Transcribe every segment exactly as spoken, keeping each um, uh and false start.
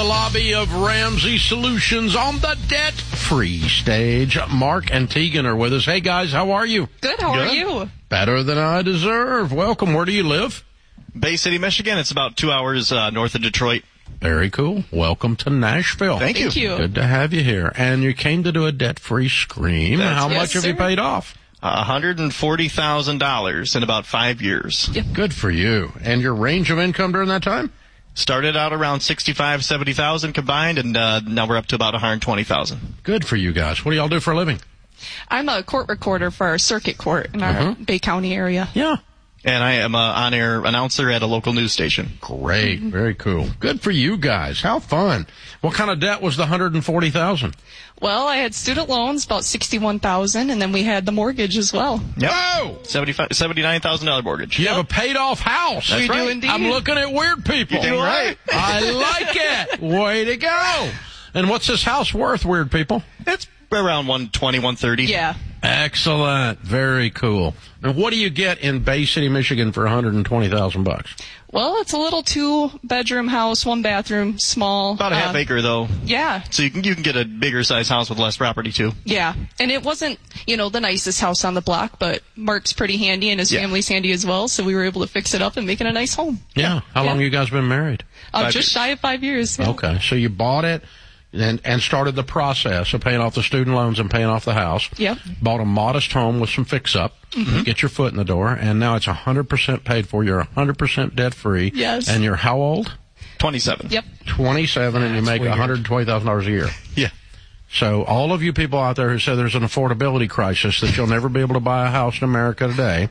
the lobby of Ramsey Solutions on the debt-free stage. Mark and Tegan are with us. Hey, guys, how are you? Good, how Good. are you? Better than I deserve. Welcome. Where do you live? Bay City, Michigan. It's about two hours uh, north of Detroit. Very cool. Welcome to Nashville. Thank you. Thank you. Good to have you here. And you came to do a debt-free scream. That's- How Yes, much have you sir. paid off? Uh, one hundred forty thousand dollars in about five years. Good for you. And your range of income during that time? Started out around sixty-five, seventy thousand combined, and uh, now we're up to about one hundred twenty thousand. Good for you guys. What do y'all do for a living? I'm a court recorder for our circuit court in our Mhm. Bay County area. Yeah. And I am an on-air announcer at a local news station. Great. Very cool. Good for you guys. How fun. What kind of debt was the one hundred forty thousand dollars? Well, I had student loans, about sixty-one thousand dollars, and then we had the mortgage as well. Yep. Oh! seventy-five seventy-nine thousand dollars mortgage. You have a paid-off house. That's We do right. indeed. I'm looking at weird people. You're dang right. I like it. Way to go. And what's this house worth, weird people? It's around one twenty, one thirty. Yeah. Excellent. Very cool. And what do you get in Bay City, Michigan for one hundred twenty thousand bucks? Well, it's a little two-bedroom house, one bathroom, small. About a half uh, acre, though. Yeah. So you can you can get a bigger size house with less property, too. Yeah. And it wasn't, you know, the nicest house on the block, but Mark's pretty handy and his Yeah. family's handy as well, so we were able to fix it up and make it a nice home. Yeah. How long Yeah. you guys been married? Uh, Five just years. shy of five years. Yeah. Okay. So you bought it and, and started the process of paying off the student loans and paying off the house. Yep. Bought a modest home with some fix-up. Mm-hmm. Get your foot in the door. And now it's one hundred percent paid for. You're one hundred percent debt-free. Yes. And you're how old? twenty-seven. Yep. twenty-seven, and you make weird. one hundred twenty thousand dollars a year. Yeah. So all of you people out there who say there's an affordability crisis, that you'll never be able to buy a house in America today,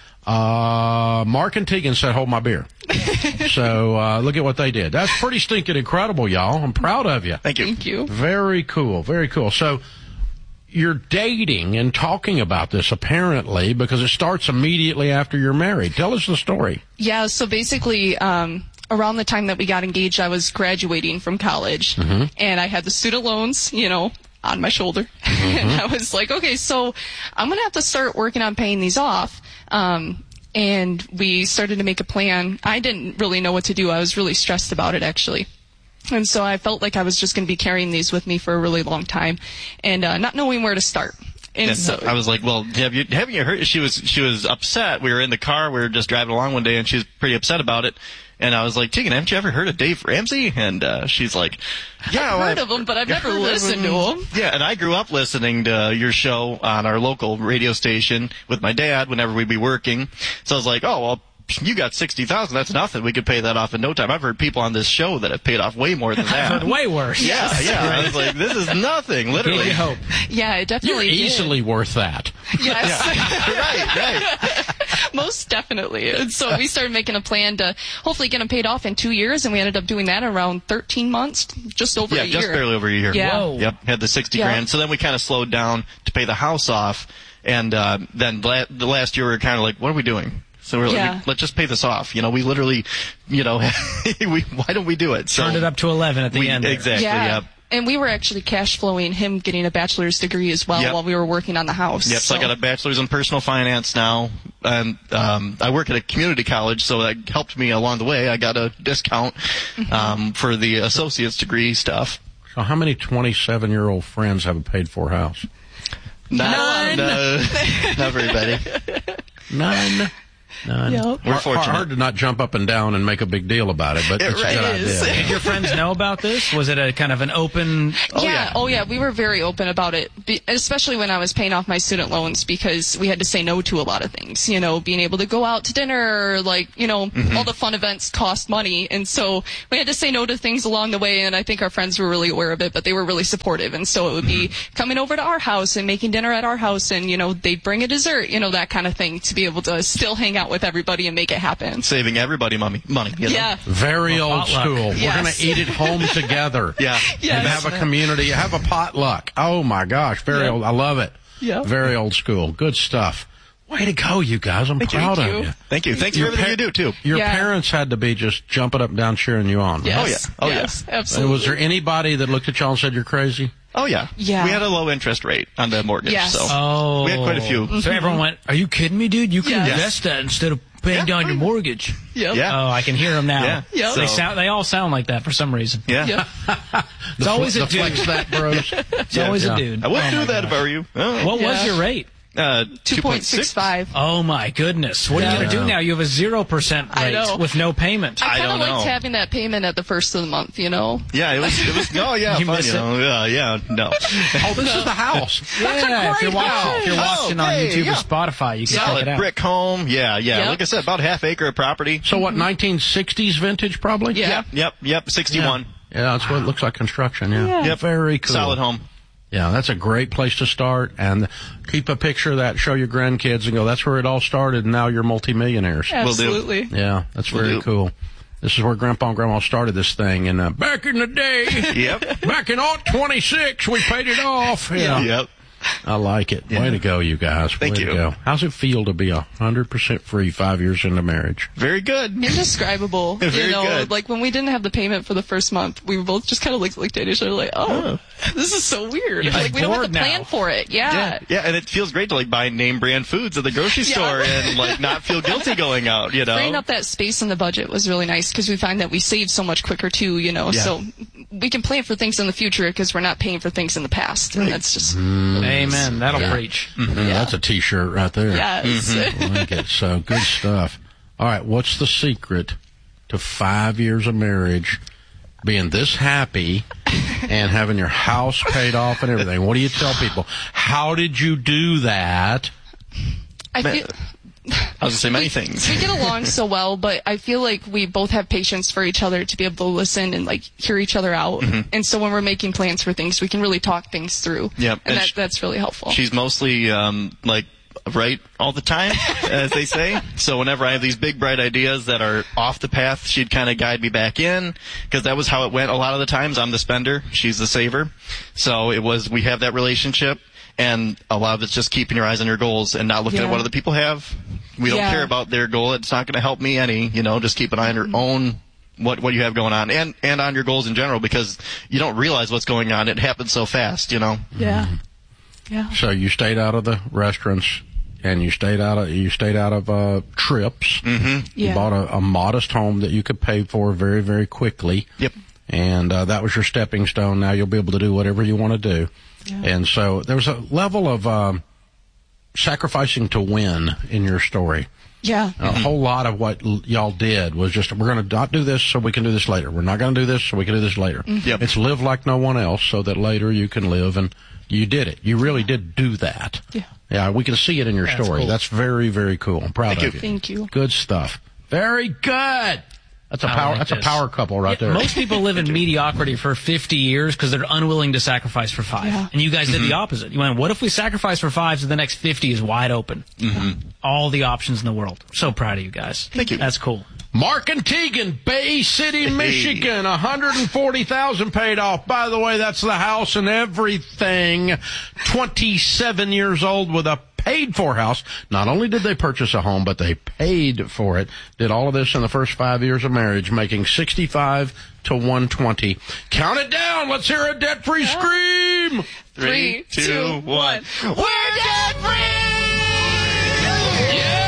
uh, Mark and Tegan said, hold my beer. So uh, look at what they did. That's pretty stinking incredible, y'all. I'm proud of you. Thank you. Thank you. Very cool. Very cool. So you're dating and talking about this, apparently, because it starts immediately after you're married. Tell us the story. Yeah, so basically, um, around the time that we got engaged, I was graduating from college, and I had the student loans, you know, on my shoulder. And I was like, okay, so I'm going to have to start working on paying these off. Um, and we started to make a plan. I didn't really know what to do. I was really stressed about it, actually. And so I felt like I was just going to be carrying these with me for a really long time and uh, not knowing where to start. And And so I was like, well, have you, haven't you heard? She was, she was upset. We were in the car. We were just driving along one day, and she was pretty upset about it. And I was like, Tegan, haven't you ever heard of Dave Ramsey? And uh, she's like, yeah, I've well, heard of him, but I've never heard of listened to him. Yeah, and I grew up listening to your show on our local radio station with my dad whenever we'd be working. So I was like, oh, well, you got sixty thousand. That's nothing. We could pay that off in no time. I've heard people on this show that have paid off way more than I've that. heard way worse. Yeah, yeah. I was like, this is nothing, Gave literally. you hope. Yeah, it You're definitely did. easily worth that. Yes. right, right. Most definitely. And so we started making a plan to hopefully get them paid off in two years, and we ended up doing that in around thirteen months, just over Yeah, a year. just barely over a year. Yeah. Whoa. Yep, had the sixty Yeah. grand. So then we kind of slowed down to pay the house off, and uh, then la- the last year we were kind of like, what are we doing? So we're Yeah. like, let's just pay this off. You know, we literally, you know, we, why don't we do it? So Turned it up to eleven at the we, end. there. Exactly. Yeah. Yep. And we were actually cash flowing him getting a bachelor's degree as well Yep. while we were working on the house. Yep. So I got a bachelor's in personal finance now, and um, I work at a community college, so that helped me along the way. I got a discount um, for the associate's degree stuff. So how many twenty-seven-year-old friends have a paid-for house? Not, None. uh, not very many. None. None. Yep. We're Hard- fortunate. Hard to not jump up and down and make a big deal about it, but It it's a really good is. idea. Did your friends know about this? Was it a kind of an open? Oh, yeah, yeah. oh yeah, we were very open about it, be, especially when I was paying off my student loans because we had to say no to a lot of things. You know, being able to go out to dinner, like, you know, Mm-hmm. all the fun events cost money. And so we had to say no to things along the way. And I think our friends were really aware of it, but they were really supportive. And so it would be Mm-hmm. coming over to our house and making dinner at our house. And, you know, they'd bring a dessert, you know, that kind of thing to be able to still hang out with everybody and make it happen. Saving everybody money. money you know? Yeah. Very Well, old potluck. school. We're Yes. going to eat at home together. Yeah. Yes. And have a community. Have a potluck. Oh, my gosh. Very Yeah. old. I love it. Yeah. Very old school. Good stuff. Way to go, you guys. I'm Thank you. proud Thank of you. you. Thank you. Thanks for Your everything par- you do, too. Your Yeah. parents had to be just jumping up and down cheering you on. right? Yes. Oh, yeah. Oh, yes. yeah. Absolutely. Was there anybody that looked at y'all and said you're crazy? Oh, yeah. Yeah. We had a low interest rate on the mortgage. Yes. So Oh, we had quite a few. So everyone went, "Are you kidding me, dude? You can Yes. invest that instead of paying Yeah, down your pretty- mortgage. Yep. Yeah. Oh, I can hear them now. Yeah. Yep. They So- sound. They all sound like that for some reason. Yeah. Yep. It's always the a dude. flex that bros. It's Yeah. always Yeah. a dude. I wouldn't Oh do my that gosh. if I were you. Oh. What was Yeah. your rate? Uh, two point six five. Oh my goodness! What are you Yeah. going to do now? You have a zero percent I rate know. with no payment. I I kind of don't liked know. having that payment at the first of the month, you know? Yeah, it was. It was. Oh, yeah, You fun. miss You it? know. Yeah, yeah. No. Oh, this is the house. That's yeah, a if great you're watching, house. if you're watching Oh, on hey, YouTube yeah. or Spotify, you can check Solid it out. brick home. Yeah, yeah. Yep. Like I said, about half acre of property. So what, nineteen sixties vintage probably? Yeah. Yep, yep, yep. sixty-one. Yeah, that's what it looks like construction, yeah. Yeah. Yep. Very cool. Solid home. Yeah, that's a great place to start, and keep a picture of that, show your grandkids, and go, that's where it all started, and now you're multimillionaires. do. Absolutely. Yeah, that's Will very do. cool. This is where Grandpa and Grandma started this thing, and uh, back in the day, Yep. back in oh twenty-six, we paid it off. Yeah, Yep. I like it. Way to go, you guys. Thank Way you. To go. How's it feel to be a hundred percent free five years into marriage? Very good. Indescribable. Very you know, good. like when we didn't have the payment for the first month, we were both just kind of like looked at each other like, oh, this is so weird. You're Like we don't have to bored now. plan for it. Yeah. Yeah, yeah, and it feels great to like buy name brand foods at the grocery Yeah. store and like not feel guilty going out. You know. Freeing up that space in the budget was really nice because we find that we save so much quicker too, you know, Yeah. so we can plan for things in the future because we're not paying for things in the past. And that's just, Amen. That'll Yeah. preach. Mm, That's a T-shirt right there. yes. I like it. So good stuff. All right, what's the secret to five years of marriage, being this happy, and having your house paid off and everything? What do you tell people? How did you do that? I feel. I was gonna say many things. We get along so well, but I feel like we both have patience for each other to be able to listen and like hear each other out. Mm-hmm. And so when we're making plans for things, we can really talk things through. Yep, And, and that, sh- that's really helpful. She's mostly um, like right all the time, as they say. So whenever I have these big bright ideas that are off the path, she'd kind of guide me back in, because that was how it went a lot of the times. I'm the spender, she's the saver. So it was, we have that relationship, and a lot of it's just keeping your eyes on your goals and not looking Yeah. at what other people have. We don't Yeah. care about their goal. It's not going to help me any. You know, just keep an eye on your own. What what you have going on, and and on your goals in general, because you don't realize what's going on. It happens so fast, you know. yeah. Yeah. So you stayed out of the restaurants, and you stayed out of you stayed out of uh, trips. Mm-hmm. You Yeah. bought a, a modest home that you could pay for very, very quickly. Yep. And uh, that was your stepping stone. Now you'll be able to do whatever you want to do. Yeah. And so there was a level of um, sacrificing to win in your story. Yeah. A whole lot of what l- y'all did was just, we're going to not do this so we can do this later. We're not going to do this so we can do this later. Yep. It's live like no one else so that later you can live, and you did it. You really did do that. Yeah. Yeah, we can see it in your That's story. cool. That's very, very cool. I'm proud Thank of you. you. Thank you. Good stuff. Very good. That's a I power. like that's this. a power couple right there. Most people live in mediocrity for fifty years because they're unwilling to sacrifice for five. Yeah. And you guys did the opposite. You went, what if we sacrifice for five so the next fifty is wide open? Mm-hmm. All the options in the world. So proud of you guys. Thank you. That's cool. Mark and Tegan, Bay City, Michigan, one hundred forty thousand dollars paid off. By the way, that's the house and everything. twenty-seven years old with a paid-for house. Not only did they purchase a home, but they paid for it. Did all of this in the first five years of marriage, making sixty-five to one twenty. Count it down. Let's hear a debt-free scream. Three, two, one. We're debt-free! Yeah!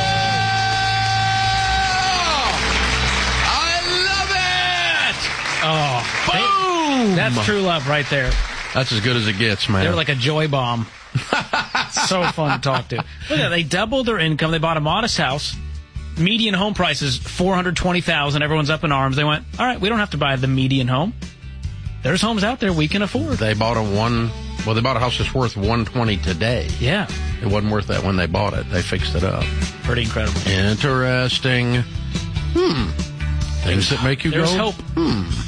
I love it! Oh, Boom! that's true love right there. That's as good as it gets, man. They're like a joy bomb. So fun to talk to. Look at that. They doubled their income. They bought a modest house. Median home price is four hundred twenty thousand dollars. Everyone's up in arms. They went, all right, we don't have to buy the median home. There's homes out there we can afford. They bought a one, well, they bought a house that's worth one twenty today. Yeah. It wasn't worth that when they bought it. They fixed it up. Pretty incredible. Interesting. Hmm. Things that make you There's go, hope. hmm.